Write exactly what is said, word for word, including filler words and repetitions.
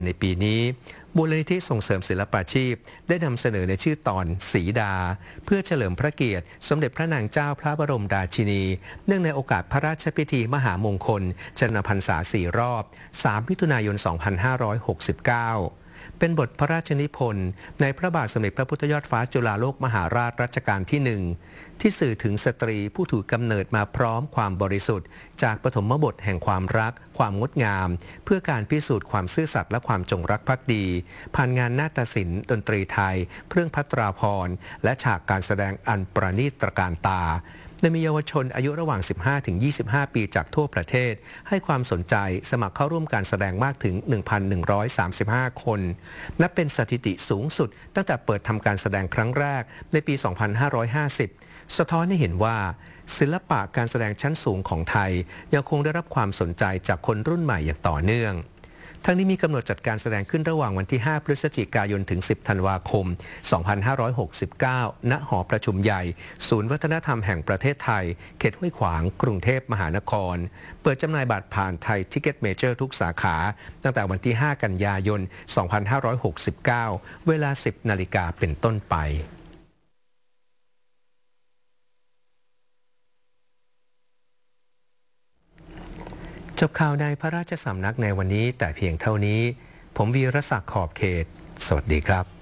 ในปีนี้มูลนิธิส่งเสริมศิลปาชีพได้นำเสนอในชื่อตอนสีดาเพื่อเฉลิมพระเกียรติสมเด็จพระนางเจ้าพระบรมราชินีเนื่องในโอกาสพระราชพิธีมหามงคลชนมพรรษาสี่รอบสามมิถุนายน สองพันห้าร้อยหกสิบเก้า เป็นบทพระราชนิพนธ์ในพระบาทสมเด็จพระพุทธยอดฟ้าจุฬาโลกมหาราชรัชกาลที่หนึ่งที่สื่อถึงสตรีผู้ถูกกำเนิดมาพร้อมความบริสุทธิ์จากปฐมบทแห่งความรักความงดงามเพื่อการพิสูจน์ความซื่อสัตย์และความจงรักภักดีผ่านงานนาฏศิลป์ดนตรีไทยเครื่องภัตราภรณ์และฉากการแสดงอันประณีตตระการตาโดยมีเยาวชนอายุระหว่าง สิบห้าถึงยี่สิบห้า ปีจากทั่วประเทศให้ความสนใจสมัครเข้าร่วมการแสดงมากถึง หนึ่งพันหนึ่งร้อยสามสิบห้า คนนับเป็นสถิติสูงสุดตั้งแต่เปิดทำการแสดงครั้งแรกในปี สองพันห้าร้อยห้าสิบ สะท้อนให้เห็นว่าศิลปะการแสดงชั้นสูงของไทยยังคงได้รับความสนใจจากคนรุ่นใหม่อย่างต่อเนื่องทั้งนี้มีกำหนดจัดการแสดงขึ้นระหว่างวันที่ ห้า พฤศจิกายน ถึง สิบ ธันวาคม สองพันห้าร้อยหกสิบเก้า ณ หอประชุมใหญ่ ศูนย์วัฒนธรรมแห่งประเทศไทย เขตห้วยขวาง กรุงเทพมหานคร เปิดจำหน่ายบัตรผ่านไทยทิกเก็ตเมเจอร์ทุกสาขา ตั้งแต่วันที่ ห้า กันยายน สองพันห้าร้อยหกสิบเก้า เวลา สิบ นาฬิกาเป็นต้นไปจบข่าวในพระราชสำนักในวันนี้แต่เพียงเท่านี้ผมวีรศักดิ์ขอบเขตสวัสดีครับ